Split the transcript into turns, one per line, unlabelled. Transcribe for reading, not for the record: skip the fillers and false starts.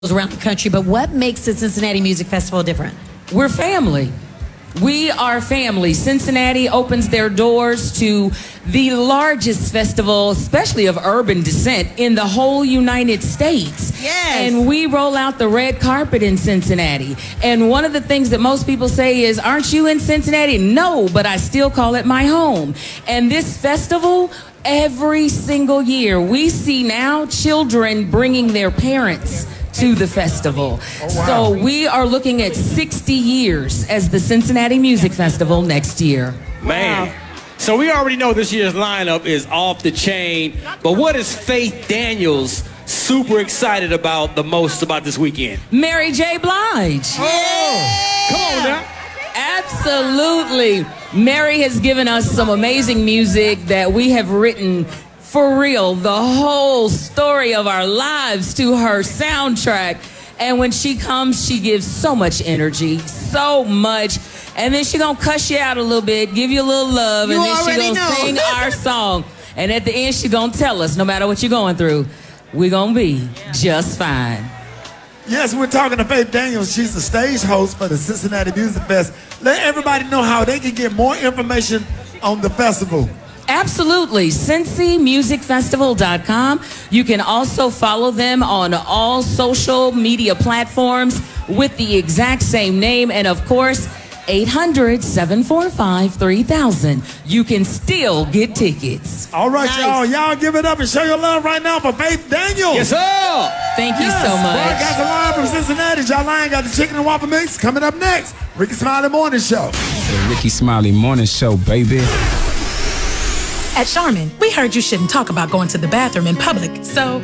around the country, but what makes the Cincinnati Music Festival different?
We're family. We are family. Cincinnati opens their doors to the largest festival, especially of urban descent, in the whole United States.
Yes.
And we roll out the red carpet in Cincinnati. And one of the things that most people say is, aren't you in Cincinnati? No, but I still call it my home. And this festival, every single year, we see now children bringing their parents to the festival.
Oh, wow.
So we are looking at 60 years as the Cincinnati Music Festival next year.
Man.
Wow.
So we already know this year's lineup is off the chain, but what is Faith Daniels super excited about the most about this weekend?
Mary J. Blige.
Oh, come on now.
Absolutely. Mary has given us some amazing music that we have written for real, the whole story of our lives to her soundtrack. And when she comes, she gives so much energy, so much. And then she gonna cuss you out a little bit, give you a little love, and then she gonna sing our song. And at the end, she gonna tell us, no matter what you're going through, we're gonna be just fine.
Yes, we're talking to Faith Daniels. She's the stage host for the Cincinnati Music Fest. Let everybody know how they can get more information on the festival.
Absolutely. CincyMusicFestival.com. You can also follow them on all social media platforms with the exact same name. And of course, 800-745-3000. You can still get tickets.
All right,
Nice.
y'all give it up and show your love right now for Faith Daniels.
Yes, sir.
Thank you
Yes,
so much.
Broadcast live from Cincinnati. Y'all Lion got the chicken and waffle mix coming up next. Ricky Smiley Morning Show.
The Ricky Smiley Morning Show, baby.
At Charmin, we heard you shouldn't talk about going to the bathroom in public, so